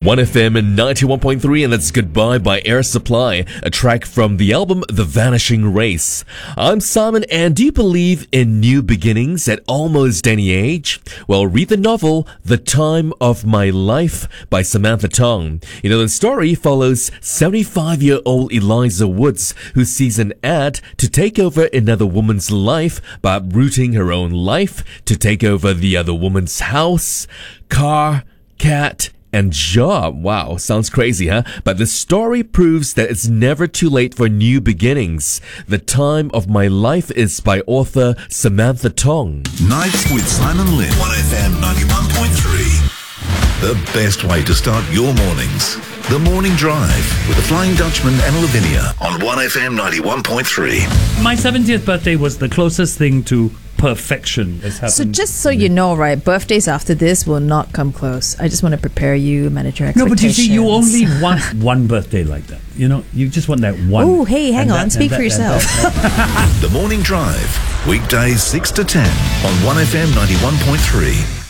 1FM and 91.3, and that's Goodbye by Air Supply, a track from the album The Vanishing Race. I'm Simon, and do you believe in new beginnings at almost any age? Well, read the novel The Time of My Life by Samantha Tong. You know, the story follows 75-year-old Eliza Woods, who sees an ad to take over another woman's life by uprooting her own life to take over the other woman's house, car, cat, and job. Wow, sounds crazy, huh? But the story proves that it's never too late for new beginnings. The Time of My Life is by author Samantha Tong. Nights with Simon Lynn. 1FM 91.3. The best way to start your mornings. The Morning Drive with the Flying Dutchman and Lavinia on 1FM 91.3. My 70th birthday was the closest thing to perfection that's happened. So just so you know, right, birthdays after this will not come close. I just want to prepare you, manage your No, expectations. but you see, you only want one birthday like that. You know, you just want that one. Oh, hey, hang on. Speak for yourself. The Morning Drive, weekdays 6 to 10 on 1FM 91.3.